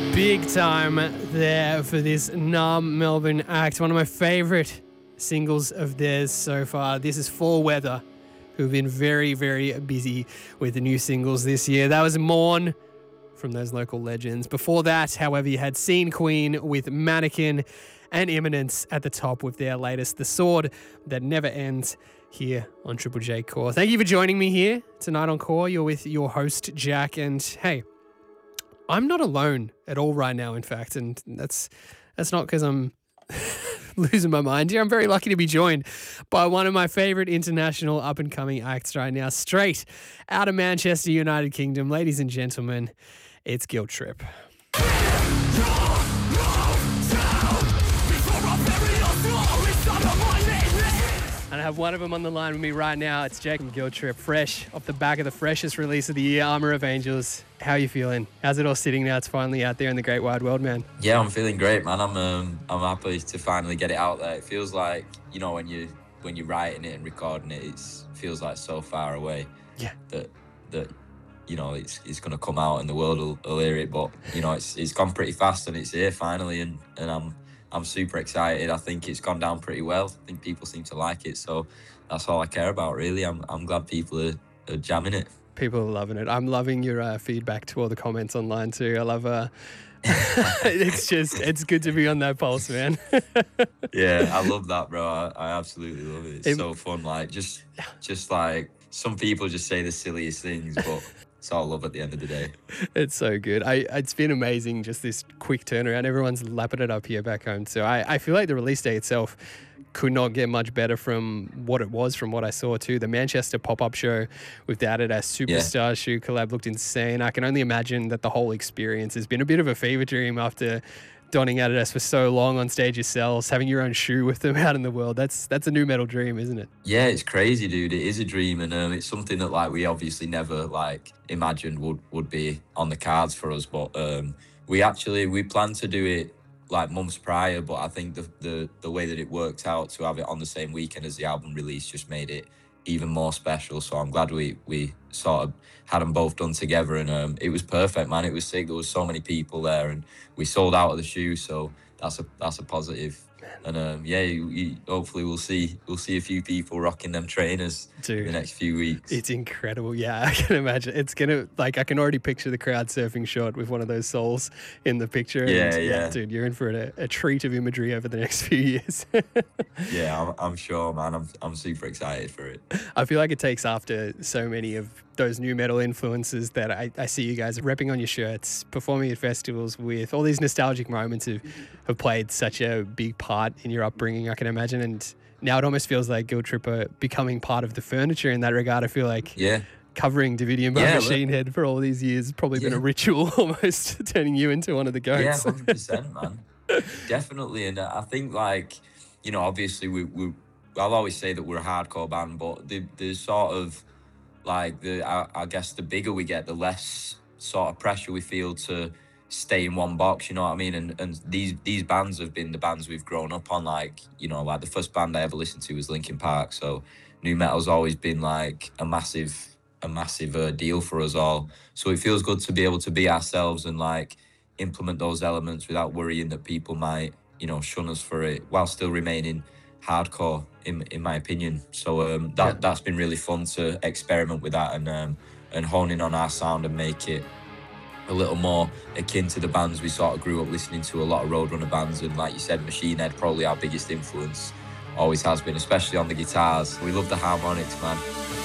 Big time there for this Numb Melbourne act. One of my favourite singles of theirs so far. This is Fall Weather, who've been very, very busy with the new singles this year. That was Mourn from those local legends. Before that, however, you had Scene Queen with Mannequin and Imminence at the top with their latest The Sword That Never Ends here on Triple J Core. Thank you for joining me here tonight on Core. You're with your host, Jack, and hey, I'm not alone at all right now, in fact, and that's not because I'm losing my mind here. I'm very lucky to be joined by one of my favourite international up-and-coming acts right now, straight out of Manchester, United Kingdom. Ladies and gentlemen, it's Guilt Trip. And I have one of them on the line with me right now. It's Jake from Guilt Trip, fresh off the back of the freshest release of the year, Armour of Angels. How are you feeling? How's it all sitting now? It's finally out there in the great wide world, man. Yeah, I'm feeling great, man. I'm happy to finally get it out there. It feels like, you know, when you're writing it and recording it, it feels like so far away. Yeah. That you know, it's gonna come out and the world will hear it. But you know, it's gone pretty fast and it's here finally, and I'm super excited. I think it's gone down pretty well. I think people seem to like it, so that's all I care about, really. I'm glad people are jamming it. People are loving it. I'm loving your feedback to all the comments online too. I love it's good to be on that pulse, man. Yeah, I love that, bro. I absolutely love it. It's so fun. Like just like some people just say the silliest things, but it's all love at the end of the day. It's so good. It's been amazing, just this quick turnaround. Everyone's lapping it up here back home. So I feel like the release day itself could not get much better from what it was, from what I saw too. The Manchester pop-up show with the Adidas Superstar shoe collab looked insane. I can only imagine that the whole experience has been a bit of a fever dream after donning Adidas for so long on stage yourselves, having your own shoe with them out in the world. That's a new metal dream, isn't it? Yeah, it's crazy, dude. It is a dream, and it's something that like we obviously never like imagined would be on the cards for us. But we planned to do it like months prior, but I think the way that it worked out to have it on the same weekend as the album release just made it even more special. So I'm glad we sort of had them both done together, and it was perfect, man. It was sick. There was so many people there, and we sold out of the shoe, so that's a positive. And hopefully we'll see a few people rocking them trainers in the next few weeks. It's incredible. Yeah, I can imagine. It's gonna, like, I can already picture the crowd surfing shot with one of those soles in the picture. Yeah. Dude, you're in for a treat of imagery over the next few years. Yeah, I'm sure, man. I'm super excited for it. I feel like it takes after so many of those new metal influences that I see you guys repping on your shirts, performing at festivals with all these nostalgic moments have played such a big part in your upbringing, I can imagine. And now it almost feels like Guilt Trip are becoming part of the furniture in that regard. I feel like covering Davidian by Machine Head for all these years has probably been a ritual, almost turning you into one of the goats. Yeah, 100%, man. Definitely. And I think, like, you know, obviously I'll always say that we're a hardcore band, but the sort of, like, I guess the bigger we get, the less sort of pressure we feel to stay in one box, you know what I mean? And these bands have been the bands we've grown up on. Like, you know, like the first band I ever listened to was Linkin Park, so nu metal's always been like a massive deal for us all. So it feels good to be able to be ourselves and like implement those elements without worrying that people might, you know, shun us for it, while still remaining hardcore in my opinion. So that's been really fun to experiment with that and hone in on our sound and make it a little more akin to the bands we sort of grew up listening to, a lot of Roadrunner bands. And like you said, Machine Head, probably our biggest influence, always has been, especially on the guitars. We love the harmonics, man.